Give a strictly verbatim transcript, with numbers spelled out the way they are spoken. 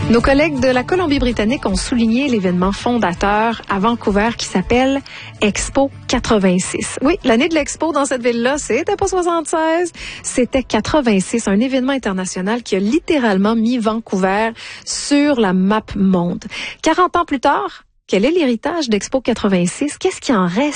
Nos collègues de la Colombie-Britannique ont souligné l'événement fondateur à Vancouver qui s'appelle Expo quatre-vingt-six. Oui, l'année de l'Expo dans cette ville-là, c'était pas soixante-seize, c'était quatre-vingt-six, un événement international qui a littéralement mis Vancouver sur la map monde. quarante ans plus tard, quel est l'héritage d'Expo quatre-vingt-six? Qu'est-ce qui en reste?